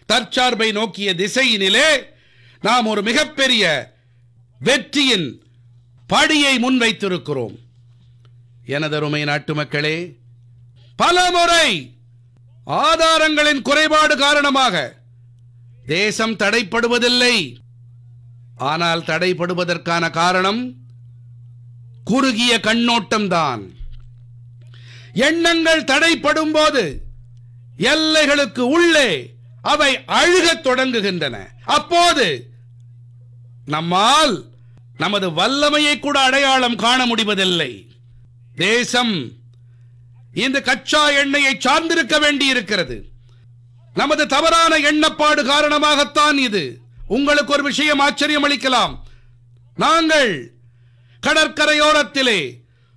தற்சார்பை நோக்கிய திசையினிலே நாம் ஒரு மிகப்பெரிய வெற்றியின் படியை முன்வைத்திருக்கிறோம். எனதருமை நாட்டு மக்களே, பலமுறை ஆதாரங்களின் குறைபாடு காரணமாக தேசம் தடைப்படுவதில்லை. ஆனால் தடைப்படுவதற்கான காரணம் குறுகிய கண்ணோட்டம்தான். எண்ணங்கள் தடைப்படும் போது எல்லைகளுக்கு உள்ளே அவை அழுகத் தொடங்குகின்றன. அப்போது நம்மால் நமது வல்லமையை கூட அடையாளம் காண முடிவதில்லை. தேசம் இந்த கச்சா எண்ணெயை சார்ந்திருக்க வேண்டியிருக்கிறது. நமது தவறான எண்ணப்பாடு காரணமாகத்தான் இது. உங்களுக்கு ஒரு விஷயம் ஆச்சரியம் அளிக்கலாம். நாங்கள் கடற்கரையோரத்திலே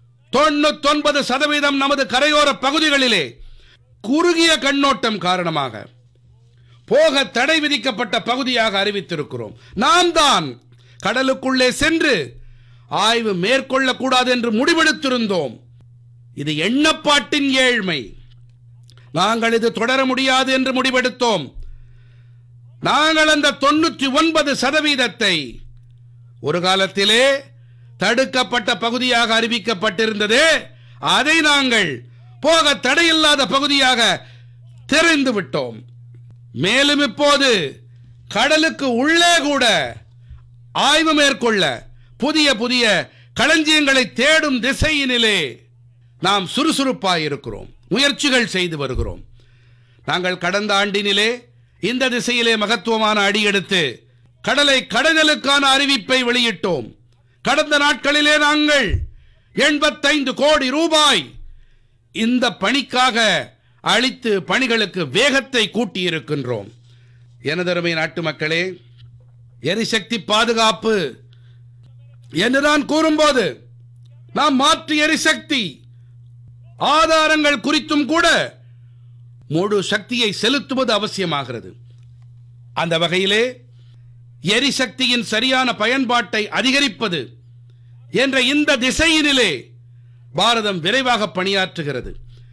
99% நமது கரையோர பகுதிகளிலே குறுகிய கண்ணோட்டம் காரணமாக போக தடை விதிக்கப்பட்ட பகுதியாக அறிவித்திருக்கிறோம். நாம் தான் கடலுக்குள்ளே சென்று ஆய்வு மேற்கொள்ளக்கூடாது என்று முடிவெடுத்திருந்தோம். இது எண்ணப்பாட்டின் ஏழ்மை. நாங்கள் இது தொடர முடியாது என்று முடிவெடுத்தோம். நாங்கள் அந்த 99% ஒரு காலத்திலே தடுக்கப்பட்ட பகுதியாக அறிவிக்கப்பட்டிருந்தது. அதை நாங்கள் போக தடையில்லாத பகுதியாக தெரிந்து விட்டோம். மேலும் இப்போது கடலுக்கு உள்ளே கூட ஆய்வு மேற்கொள்ள புதிய புதிய களஞ்சியங்களை தேடும் திசையினிலே நாம் சுறுசுறுப்பாயிருக்கிறோம். முயற்சிகள் செய்து வருகிறோம். நாங்கள் கடந்த ஆண்டினிலே இந்த திசையிலே மகத்துவமான அடியெடுத்து கடலை கடலுக்கான அறிவிப்பை வெளியிட்டோம். கடந்த நாட்களிலே நாங்கள் 85 கோடி ரூபாய் இந்த பணிக்காக அளித்து பணிகளுக்கு வேகத்தை கூட்டியிருக்கின்றோம். எனதருமை நாட்டு மக்களே, எரிசக்தி பாதுகாப்பு என்று நான் கூறும்போது நாம் மாற்று எரிசக்தி ஆதாரங்கள் குறித்தும் கூட முழு சக்தியை செலுத்துவது அவசியமாகிறது. அந்த வகையிலே எரிசக்தியின் சரியான பயன்பாட்டை அதிகரிப்பது என்ற இந்த திசையினிலே பாரதம் விரைவாக பணியாற்றுகிறது.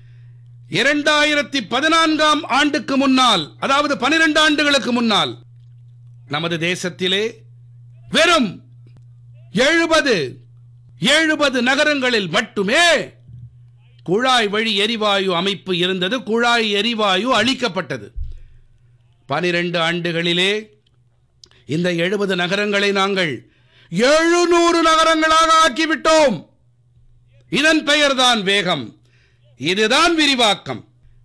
2014ஆம் ஆண்டுக்கு முன்னால், அதாவது 12 ஆண்டுகளுக்கு முன்னால், நமது தேசத்திலே வெறும் 70 நகரங்களில் மட்டுமே குழாய் வழி எரிவாயு அமைப்பு இருந்தது. குழாய் எரிவாயு அளிக்கப்பட்டது. 12 ஆண்டுகளிலே இந்த 70 நகரங்களை நாங்கள் 700 நகரங்களாக ஆக்கிவிட்டோம். இதன் பெயர்தான் வேகம். இதுதான் விரிவாக்கம்.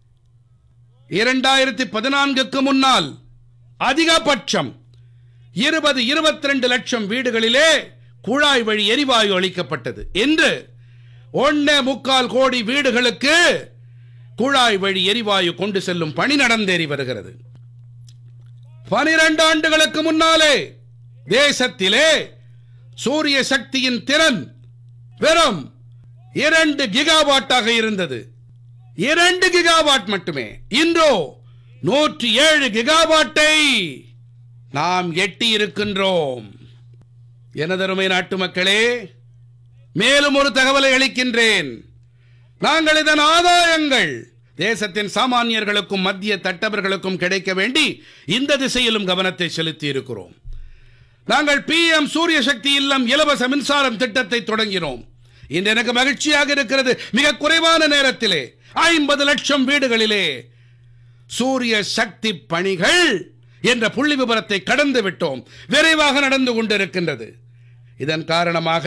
2014க்கு முன்னால் அதிகபட்சம் 20-22 லட்சம் வீடுகளிலே குழாய் வழி எரிவாயு அளிக்கப்பட்டது. இன்று 1.25 கோடி வீடுகளுக்கு குழாய் வழி எரிவாயு கொண்டு செல்லும் பணி நடந்தேறி வருகிறது. 12 ஆண்டுகளுக்கு முன்னாலே தேசத்திலே சூரிய சக்தியின் திறன் வெறும் 2 கிகாவாட்டாக இருந்தது. 2 கிகாவாட் மட்டுமே. இன்றோ 107 கிகாவாட்டை நாம் எட்டி இருக்கின்றோம். எனதருமை நாட்டு மக்களே, மேலும் ஒரு தகவலை அளிக்கின்றேன். நாங்கள் இதன் ஆதாயங்கள் தேசத்தின் சாமானியர்களுக்கும் மத்திய தட்டவர்களுக்கும் கிடைக்க வேண்டி இந்த திசையிலும் கவனத்தை செலுத்தி இருக்கிறோம். நாங்கள் PM சூரிய சக்தி இல்லம் இலவச மின்சாரம் திட்டத்தை தொடங்கினோம். இன்று எனக்கு மகிழ்ச்சியாக இருக்கிறது. மிக குறைவான நேரத்திலே 50 லட்சம் வீடுகளிலே சூரிய சக்தி பணிகள் என்ற புள்ளி விபரத்தை கடந்து விட்டோம். விரைவாக நடந்து கொண்டிருக்கின்றது. இதன் காரணமாக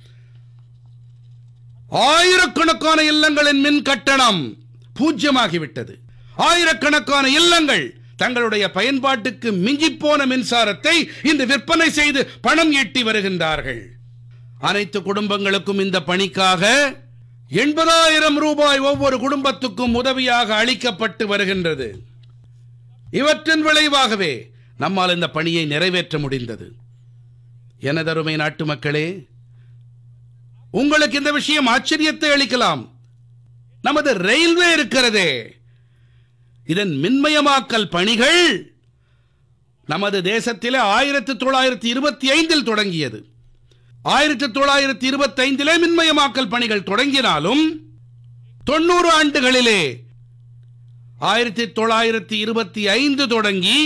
ஆயிரக்கணக்கான இல்லங்களின் மின் கட்டணம் பூஜ்யமாகிவிட்டது. ஆயிரக்கணக்கான இல்லங்கள் தங்களுடைய பயன்பாட்டுக்கு மிஞ்சிப்போன மின்சாரத்தை இன்று விற்பனை செய்து பணம் ஈட்டி வருகின்றார்கள். அனைத்து குடும்பங்களுக்கும் இந்த பணிக்காக 80,000 ரூபாய் ஒவ்வொரு குடும்பத்துக்கும் உதவியாக அளிக்கப்பட்டு வருகின்றது. இவற்றின் விளைவாகவே நம்மால் இந்த பணியை நிறைவேற்ற முடிந்தது. எனதருமை நாட்டு மக்களே, உங்களுக்கு இந்த விஷயம் ஆச்சரியத்தை அளிக்கலாம். நமது ரயில்வே இருக்கிறதே, இதன் மின்மயமாக்கல் பணிகள் நமது தேசத்திலே 1925இல் தொடங்கியது. 1925இலே மின்மயமாக்கல் பணிகள் தொடங்கினாலும் 90 ஆண்டுகளிலே 1925 தொடங்கி